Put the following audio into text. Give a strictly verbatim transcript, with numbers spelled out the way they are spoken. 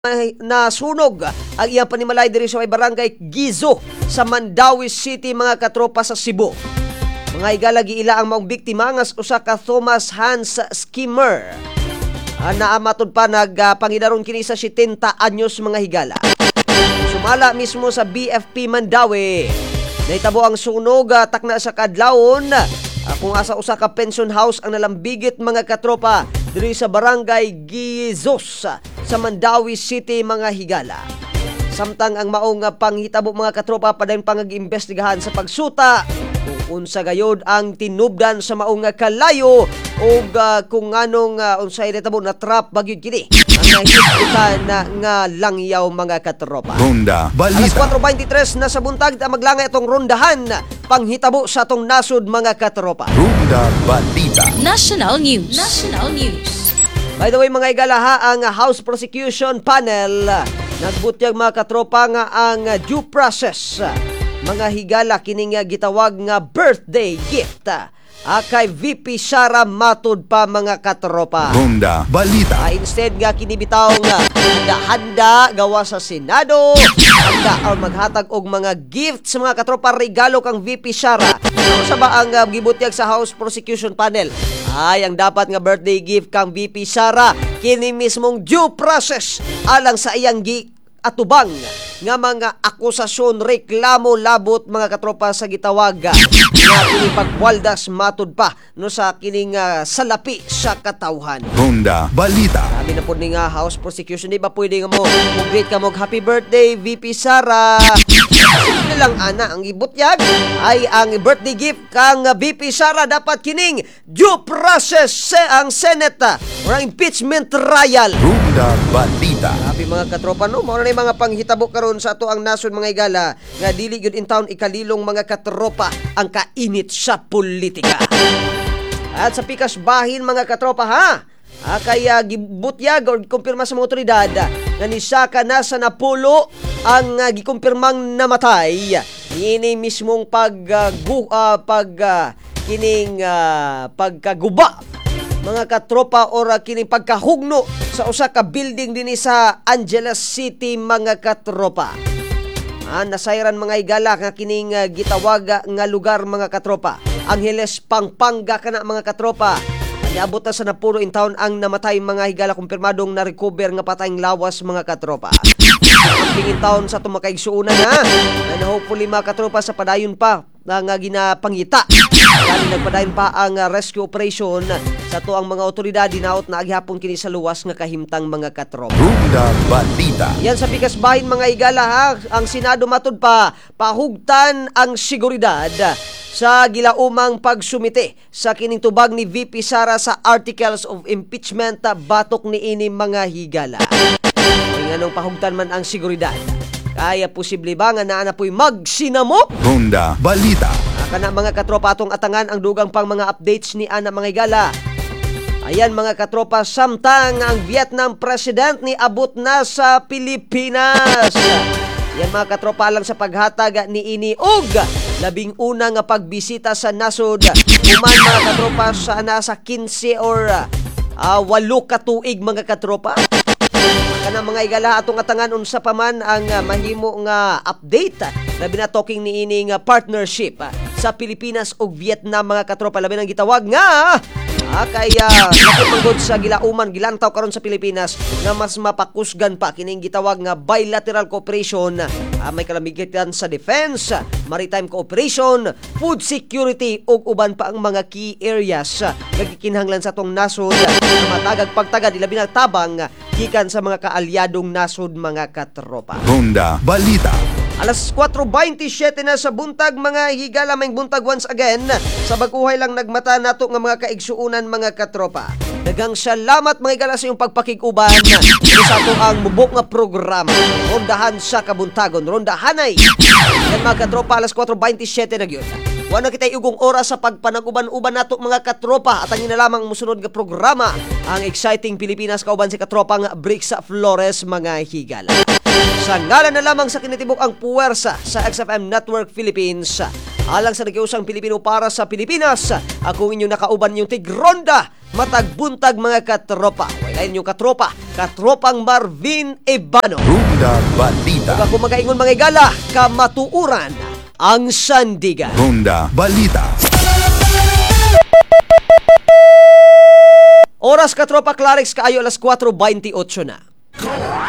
nasunog ang iyang panimalay diri sa may barangay Gizo sa Mandawi City mga katropa sa Cebu. Mga higala giila ang maong biktima nga usa ka Thomas Hans Skimmer. Uh, naamatod pa nagpangidaron uh, kini sa setenta anyos mga higala. Sumala mismo sa B F P Mandawi. Nahitabo ang sunog uh, takna sa kadlawon uh, kung asa usa ka pension house ang nalambigit mga katropa diri sa barangay Gizos sa Mandawi City mga higala. Samtang ang maong panghitabo mga katropa padayon pangag-imbestigahan sa pagsuta kung unsa gayod ang tinubdan sa maong kalayo o uh, kung anong uh, unsay natabo na trap bagyod kini ang nahibutan na nga langyaw mga katropa. Ronda Balita. Alas four twenty-three na sa buntag ta maglangay atong rondahan panghitabo sa atong nasud mga katropa. Ronda Balita. National News. National News. By the way mga igalaha, ang House Prosecution Panel nagbutyag mga katropa nga ang due process mga higala kining gitawag nga birthday gift akay V P Sara matud pa mga katropa. Ronda Balita. Uh, instead nga kinibitaw nga handa-handa gawa sa Senado, handa or maghatag og mga gifts mga katropa regalo kang V P Sara. Ano sa ba ang uh, gibutyag sa House Prosecution Panel? Ay ang dapat nga birthday gift kang V P Sara kini mismong due process alang sa iyang gi atubang nga mga akusasyon, reklamo, labot mga katropa sa gitawag nga kini pagwaldas matud pa no sa kining uh, salapi sa katawhan. Ronda Balita. Sabi na po ni nga House Prosecution, di ba pwede nga mo mag-greet ka mo happy birthday V P Sara. Hindi lang ana ang ibutyag ay ang birthday gift kang V P Sara dapat kining due process sa ang Senate or impeachment trial. Ronda Balita. Sabi mga katropa no, mao na mga panghitabo karon sa ato ang nasod mga igala nga dili gyud in town ikalilong mga katropa ang kainit sa politika. At sa pikas bahin mga katropa ha, ah, kaya gibutyag o gikumpirma sa mga otoridad nga ni Saka na sa napulo ang uh, gikumpirmang namatay. Ini mismong pag uh, gu, uh, pag uh, kining uh, pagkaguba mga katropa or uh, kining pagkahugno sa usa ka building dinhi sa Angeles City mga katropa. Ah, nasayran mga igala nga kining uh, gitawag nga lugar mga katropa. Angeles Pampanga kana mga katropa. Niabot na sa napulo in town ang namatay mga higala kumpirmadong na-recover nga patayng lawas mga katropa. Ang pingin taon sa tumakaigsuunan na na hopefully mga katropa sa padayon pa na nga ginapangita. Dahil nagpadayon pa ang uh, rescue operation sa to ang mga otoridad dinaot na aghapon kini sa luwas nga kahimtang mga katropa. Ronda Balita. Yan sa bigas bahin mga igala ha, ang Senado matud pa pahugtan ang seguridad sa gilaumang pagsumite sa kining tubag ni V P Sara sa Articles of Impeachment batok ni ini mga higala. Ay nganong pahugtan man ang seguridad. Kaya posible ba nga naa na po'y magsinamok? Ronda Balita. Kana mga katropa atong atangan ang dugang pang mga updates ni ana mga higala. Ayan mga katropa, samtang ang Vietnam President ni abot na sa Pilipinas. Yan mga katropa lang sa paghatag ni ini og labing una nga pagbisita sa nasod. Human mga katropa sa nasa fifteen or uh, walo ka tuig mga katropa. Kana mga igala atong atangan unsa pa man ang uh, mahimo nga update labi na talking ni ini nga partnership uh, sa Pilipinas ug Vietnam mga katropa labi nang gitawag nga Ah, kaya nakipanggod sa gilauman gilantaw karon sa Pilipinas nga mas mapakusgan pa kining gitawag nga bilateral cooperation. Ah, may kalamigitan sa defense, maritime cooperation, food security ug uban pa ang mga key areas nagikinahanglan sa atong nasod na matagag pagtagad ilabi na tabang gikan sa mga kaalyadong nasod mga katropa. Ronda Balita. Alas four twenty-seven na sa buntag mga higala may buntag once again sa baguhay lang nagmata nato nga mga kaigsuunan mga katropa. Dagang salamat mga higala sa iyong pagpakiguban sa ato ang mubok nga programa. Rondahan sa kabuntagon, rondahanay. Yan mga katropa alas four twenty-seven na gyud. Wala kita igong oras sa pagpanaguban-uban nato mga katropa at ang na lamang musunod nga programa ang Exciting Pilipinas kauban si katropang Brix Flores mga higala. Sa ngalan na lamang sa kinitibok ang puwersa sa X F M Network Philippines alang sa nakiusang Pilipino para sa Pilipinas, ako inyong nakauban yung tigronda matagbuntag mga katropa. Wala inyong katropa katropang Marvin Ebano. Ronda Balita. Kung ako magaingon mga igala, kamatuuran ang sandigan. Ronda Balita. Oras katropa Clarix kaayo alas four twenty-eight na.